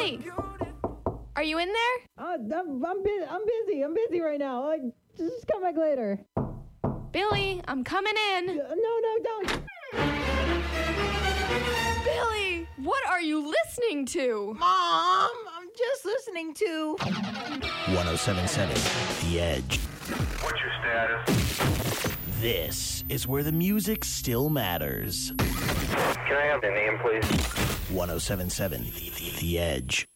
Billy! Are you in there? I'm busy right now. Just come back later. Billy, I'm coming in. No, don't. Billy, what are you listening to? Mom, I'm just listening to 1077 The Edge. What's your status? This is where the music still matters. Can I have the name, please? 1077 The Edge.